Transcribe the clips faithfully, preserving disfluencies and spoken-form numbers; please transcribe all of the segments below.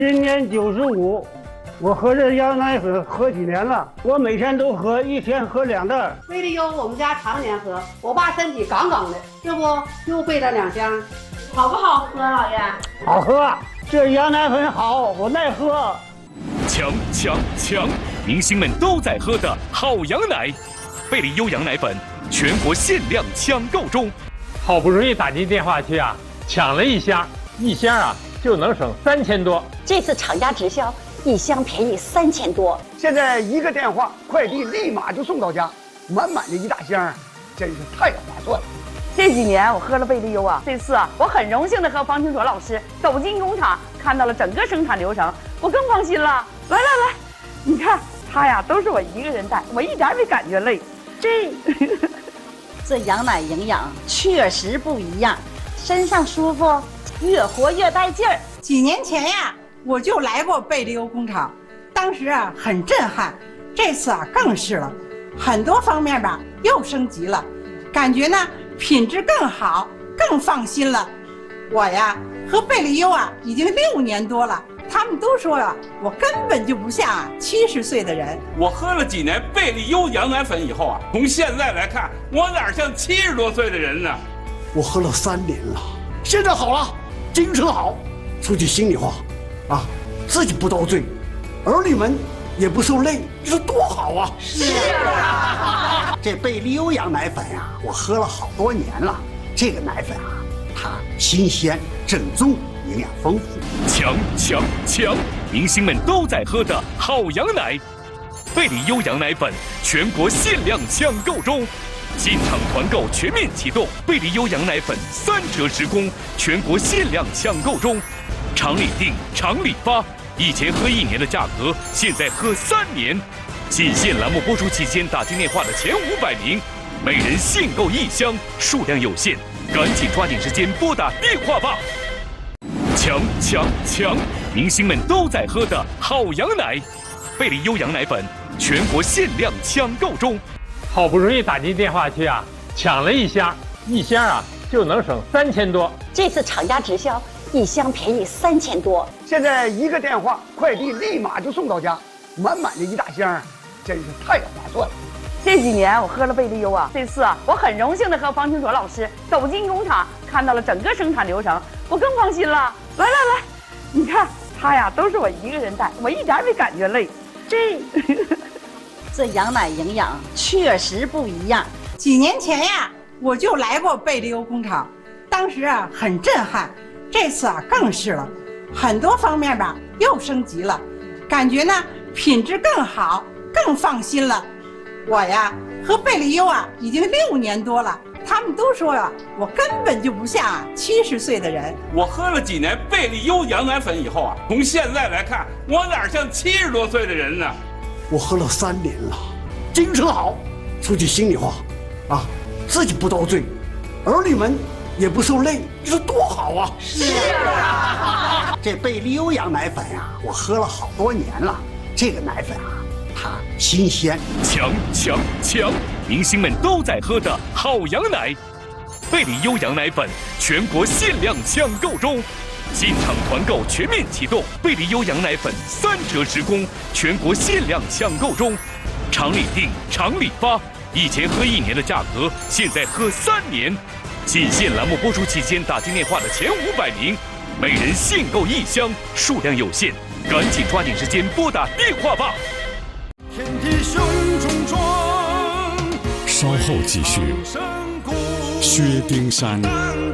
今年九十五，我喝这羊奶粉喝几年了？我每天都喝，一天喝两袋。 贝利优我们家常年喝，我爸身体杠杠的，这不又备了两箱，好不好喝，老爷？ 好喝，这羊奶粉好，我爱喝。 强强强！明星们都在喝的好羊奶，贝利优羊奶粉全国限量抢购中。 好不容易打进电话去啊，抢了一箱，一箱啊就能省三千多。 这次厂家直销，一箱便宜三千多。 现在一个电话，快递立马就送到家，满满的一大箱，真是太划算了。 这几年我喝了贝利优啊，这次啊，我很荣幸的和方清卓老师走进工厂，看到了整个生产流程，我更放心了。来来来，你看他呀，都是我一个人带，我一点没感觉累。这这羊奶营养确实不一样，身上舒服，越活越带劲儿。 几年前呀，我就来过贝利优工厂，当时啊很震撼，这次啊更是了，很多方面吧又升级了，感觉呢品质更好，更放心了。我呀喝贝利优啊已经六年多了，他们都说啊我根本就不像七十岁的人。 我喝了几年贝利优羊奶粉以后啊，从现在来看，我哪像七十多岁的人呢？ 我喝了三年了，现在好了，精神好。说句心里话，啊，自己不遭罪，儿女们也不受累，你说多好啊！ 是啊， 这贝利优羊奶粉呀、啊，我喝了好多年了。这个奶粉啊，它新鲜、正宗，营养丰富。 强强强！明星们都在喝的好羊奶，贝利优羊奶粉全国限量抢购中。进场团购全面启动，贝利优羊奶粉三折直供，全国限量抢购中。厂里订，厂里发，以前喝一年的价格，现在喝三年。仅限栏目播出期间打进电话的前五百名，每人限购一箱，数量有限，赶紧抓紧时间拨打电话吧！强强强！明星们都在喝的好羊奶，贝利优羊奶粉全国限量抢购中。 好不容易打进电话去啊，抢了一箱，一箱啊就能省三千多。 这次厂家直销，一箱便宜三千多。 现在一个电话，快递立马就送到家，满满的一大箱，真是太划算了。 这几年我喝了贝利优啊，这次啊，我很荣幸的和方清卓老师走进工厂，看到了整个生产流程，我更放心了。来来来，你看他呀，都是我一个人带，我一点没感觉累。这这羊奶营养确实不一样。 几年前呀，我就来过贝利优工厂，当时啊很震撼，这次啊更是了，很多方面吧又升级了，感觉呢品质更好，更放心了。我呀喝贝利优啊已经六年多了，他们都说呀、啊、我根本就不像七十岁的人。 我喝了几年贝利优羊奶粉以后啊，从现在来看，我哪像七十多岁的人呢？ 我喝了三年了，精神好。说句心里话，啊，自己不遭罪，儿女们也不受累，你说多好啊！ 是啊， 这贝利优羊奶粉呀、啊，我喝了好多年了。这个奶粉啊，它新鲜。 强强强！明星们都在喝的好羊奶，贝利优羊奶粉全国限量抢购中。进场团购全面启动，贝利优羊奶粉三折直供，全国限量抢购中。厂里订，厂里发，以前喝一年的价格，现在喝三年。仅限栏目播出期间打进电话的前五百名，每人限购一箱，数量有限，赶紧抓紧时间拨打电话吧！ 天地胸中壮， 稍后继续。薛丁山。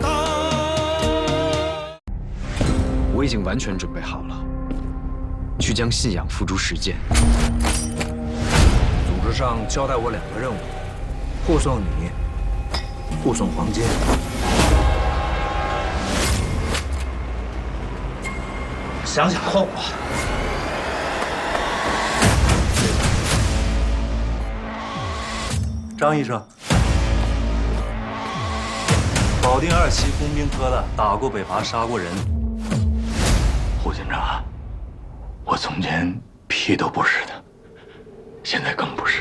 我已经完全准备好了，去将信仰付诸实践。组织上交代我两个任务：护送你，护送黄金。 想想后果。 张医生，保定二期工兵科的，打过北伐，杀过人。 胡警长，我从前屁都不是的，现在更不是。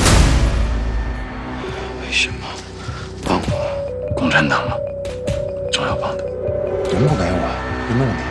为什么帮我？共产党吗？总要帮的。 能不给我？有没有问题？